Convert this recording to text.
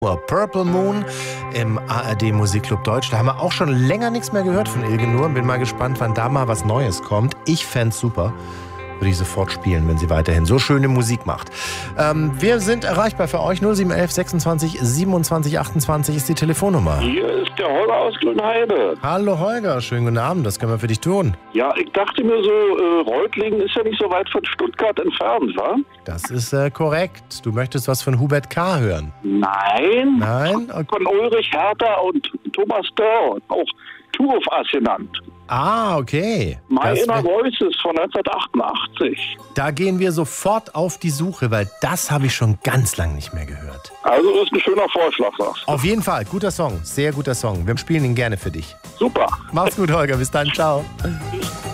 Purple Moon im ARD Musikclub Deutsch. Da haben wir auch schon länger nichts mehr gehört von Ilge Nur. Bin mal gespannt, wann da mal was Neues kommt. Ich fänd's super. Würde ich sofort spielen, wenn sie weiterhin so schöne Musik macht. Wir sind erreichbar für euch. 0711 26 27 28 ist die Telefonnummer. Hier ist der Holger aus Grünheide. Hallo Holger, schönen guten Abend. Das können wir für dich tun. Ja, ich dachte mir so, Reutlingen ist ja nicht so weit von Stuttgart entfernt, wa? Das ist korrekt. Du möchtest was von Hubert K. hören? Nein. Nein? Okay. Von Ulrich Hertha und Thomas Dörr, auch Turf-Ass genannt. Ah, okay. My Inner Voices von 1988. Da gehen wir sofort auf die Suche, weil das habe ich schon ganz lang nicht mehr gehört. Also das ist ein schöner Vorschlag, sagst du. Auf jeden Fall, guter Song, sehr guter Song. Wir spielen ihn gerne für dich. Super. Mach's gut, Holger, bis dann, ciao.